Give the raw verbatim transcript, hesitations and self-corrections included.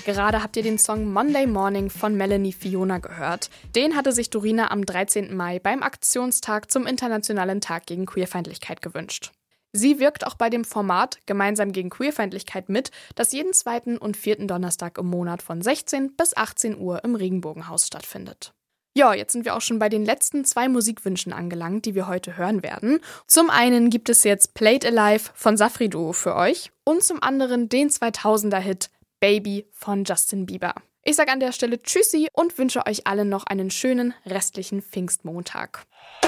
Gerade habt ihr den Song Monday Morning von Melanie Fiona gehört. Den hatte sich Dorina am dreizehnten Mai beim Aktionstag zum Internationalen Tag gegen Queerfeindlichkeit gewünscht. Sie wirkt auch bei dem Format Gemeinsam gegen Queerfeindlichkeit mit, das jeden zweiten und vierten Donnerstag im Monat von sechzehn bis achtzehn Uhr im Regenbogenhaus stattfindet. Ja, jetzt sind wir auch schon bei den letzten zwei Musikwünschen angelangt, die wir heute hören werden. Zum einen gibt es jetzt Played Alive von Safri Duo für euch und zum anderen den zweitausender-Hit Baby von Justin Bieber. Ich sage an der Stelle Tschüssi und wünsche euch allen noch einen schönen restlichen Pfingstmontag.